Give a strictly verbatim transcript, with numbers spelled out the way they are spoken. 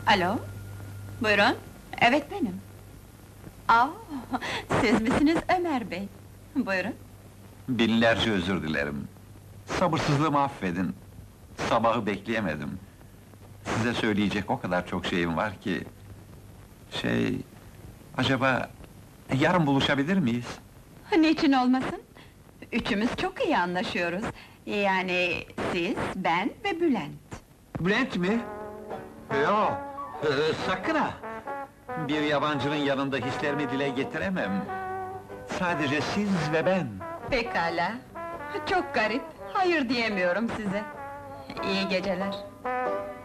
Alo, buyurun. Evet, benim. Aa, siz misiniz Ömer Bey? Buyurun. Binlerce özür dilerim. Sabırsızlığımı affedin. Sabahı bekleyemedim. Size söyleyecek o kadar çok şeyim var ki... Şey... Acaba... Yarın buluşabilir miyiz? Niçin olmasın? Üçümüz çok iyi anlaşıyoruz. Yani siz, ben ve Bülent. Bülent mi? Yok, ee, sakın ha! Bir yabancının yanında hislerimi dile getiremem. Sadece siz ve ben. Pekala. Çok garip, hayır diyemiyorum size. İyi geceler.